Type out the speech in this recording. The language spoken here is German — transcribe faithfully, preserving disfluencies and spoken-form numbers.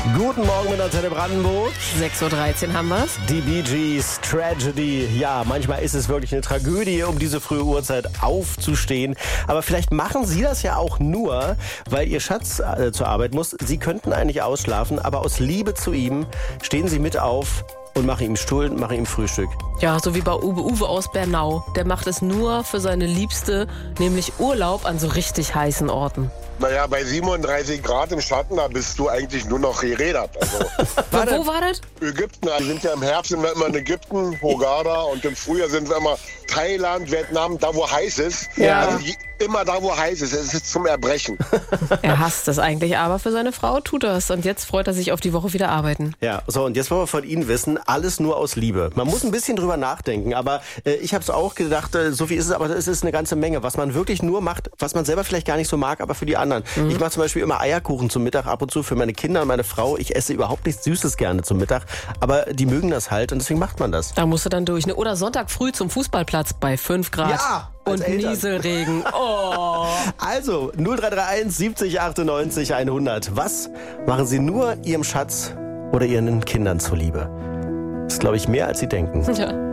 Guten Morgen mit Antenne Brandenburg. sechs Uhr dreizehn haben wir's. Die Bee Gees, Tragedy. Ja, manchmal ist es wirklich eine Tragödie, um diese frühe Uhrzeit aufzustehen. Aber vielleicht machen Sie das ja auch nur, weil Ihr Schatz äh, zur Arbeit muss. Sie könnten eigentlich ausschlafen, aber aus Liebe zu ihm stehen Sie mit auf und machen ihm Stuhl, machen ihm Frühstück. Ja, so wie bei Uwe Uwe aus Bernau. Der macht es nur für seine Liebste, nämlich Urlaub an so richtig heißen Orten. Naja, bei siebenunddreißig Grad im Schatten, da bist du eigentlich nur noch gerädert. Also, Wo, wo war das? Ägypten, wir sind ja im Herbst sind wir immer in Ägypten, Hurghada, und im Frühjahr sind wir immer Thailand, Vietnam, da wo heiß ist. Ja. Also, je- immer da wo heiß ist, es ist zum Erbrechen. Er hasst es eigentlich, aber für seine Frau tut er es. Und jetzt freut er sich auf die Woche wieder arbeiten. Ja, so, und jetzt wollen wir von Ihnen wissen, alles nur aus Liebe. Man muss ein bisschen drüber nachdenken, aber äh, ich habe es auch gedacht, äh, so viel ist es, aber es ist eine ganze Menge, was man wirklich nur macht, was man selber vielleicht gar nicht so mag, aber für die anderen. Mhm. Ich mache zum Beispiel immer Eierkuchen zum Mittag ab und zu für meine Kinder und meine Frau. Ich esse überhaupt nichts Süßes gerne zum Mittag, aber die mögen das halt und deswegen macht man das. Da musst du dann durch. Ne? Oder Sonntag früh zum Fußballplatz bei fünf Grad. Ja, als und Eltern. Nieselregen. Oh. Also, null drei drei eins siebzig achtundneunzig hundert. Was machen Sie nur Ihrem Schatz oder Ihren Kindern zuliebe? Das ist, glaube ich, mehr als Sie denken. Ja.